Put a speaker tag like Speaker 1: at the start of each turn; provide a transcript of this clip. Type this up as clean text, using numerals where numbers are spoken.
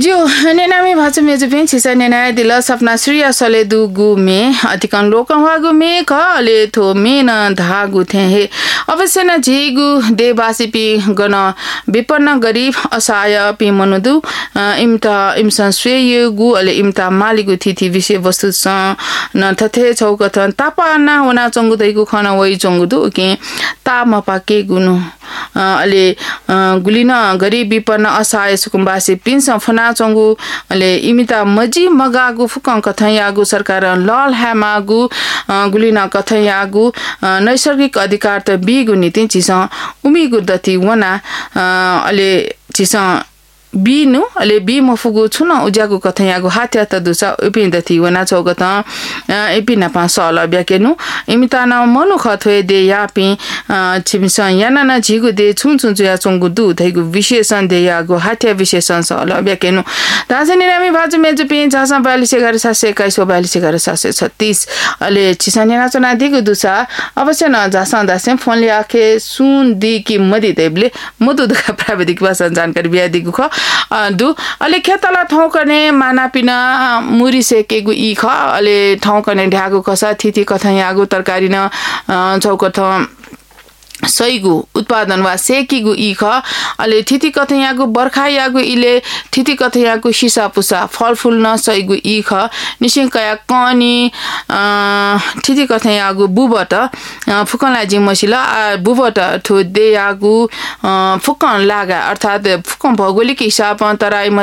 Speaker 1: जो नेनामी भाषा में जो पेन छिसा नेना दिला सपना श्रीया सले दुगु में अधिकन लोकं वागु में कले थो मेन धागु थे हे अवश्य न जेगु देवासी पि गन विपन्न गरीब असहाय पि मनुदु इमसन स्वेयगु अले इमता मालिगु थिथि विषय वस्तु स न थथे छौकथन तापाना वना चंगु दैगु खना वइ चंगु दु के ताम पाके गुनु अले गुलिना गरीब विपन्न असहाय सुकुम्बासी पिन्स फना चंगु अले इमिता मजी मगागु फुकं कथयागु सरकार लल हामागु गुलिना कथयागु नैसर्गिक अधिकार त बिगु नीति चिस उमिगु दति वना अले चिस बिनु अले बि मफुगु छुन उज्यागु कथयागु हात्या त दुसा उपिन दति वना चौगत एपिना पा सल ब्याकेनु इमिता न मनु खथवे दे यापि छिमिस याना न झिगु दे छुन छुन जुया चंगु दु धैगु विशेषण दे यागु हात्या विशेषण सल ब्याकेनु दाजनी रामी भाजु मेजु पिन जासा 421142 अले छिसने नाचना दिगु दुसा अवश्य न जासा दासे फोन ल्याखे सुन दि कि मदि देबले मदु दका प्राविधिक भाषा जानकारी बिया दिगु ख दु अले खेतला ठाउँ कने माना पिना मुरी सेकेगु इ ख अले ठाउँ कने ढ्यागु कसा थिथि कथयागु तरकारी न चौकथ सैगु उत्पादन वा सेकीगु इ ख अले थिथि कथयागु बर्खायागु इले थिथि कथयागु सिसा पुसा फलफुल न सैगु इ ख निसिंकया कनी थिथि कथयागु बुबट फुकनला जिमसिला बुबट थो देयागु फुकन लागा अर्थात फुकन भौगोलिक हिसाब तराई